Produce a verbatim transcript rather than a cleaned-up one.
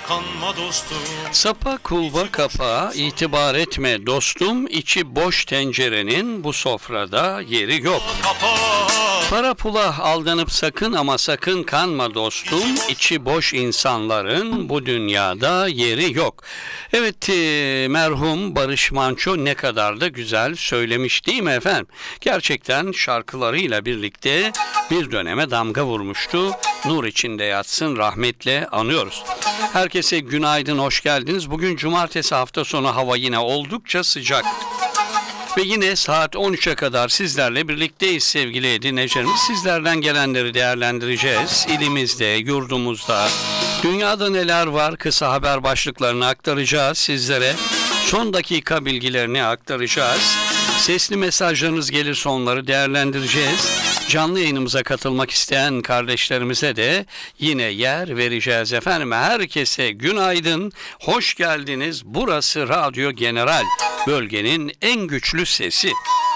kanma dostum. Sapa kulba kapağa itibar etme dostum, içi boş tencerenin bu sofrada yeri yok. Kapa. Para pula aldanıp sakın ama sakın kanma dostum, içi boş insanların bu dünyada yeri yok. Evet, e, merhum Barış Manço ne kadar da güzel söylemiş değil mi efendim? Gerçekten şarkılarıyla birlikte bir döneme damga vurmuştu. Nur içinde yatsın, rahmetle anıyoruz. Herkese günaydın, hoş geldiniz. Bugün cumartesi, hafta sonu, hava yine oldukça sıcak. Ve yine saat on üçe kadar sizlerle birlikteyiz sevgili dinleyicilerimiz. Sizlerden gelenleri değerlendireceğiz. İlimizde, yurdumuzda, dünyada neler var, kısa haber başlıklarını aktaracağız sizlere. Son dakika bilgilerini aktaracağız. Sesli mesajlarınız gelirse onları değerlendireceğiz. Canlı yayınımıza katılmak isteyen kardeşlerimize de yine yer vereceğiz efendim. Herkese günaydın, hoş geldiniz. Burası Radyo General, bölgenin en güçlü sesi.